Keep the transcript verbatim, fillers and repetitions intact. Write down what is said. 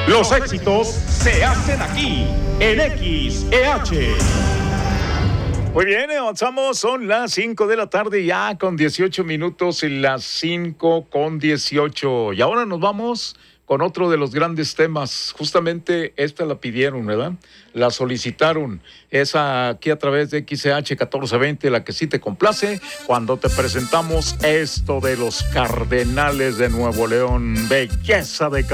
Los éxitos se hacen aquí, en X E H. Muy bien, avanzamos, son las cinco de la tarde ya con dieciocho minutos, las cinco con dieciocho. Y ahora nos vamos con otro de los grandes temas. Justamente esta la pidieron, ¿verdad? La solicitaron. Es aquí a través de X E H catorce veinte, la que sí te complace, cuando te presentamos esto de los Cardenales de Nuevo León. Belleza de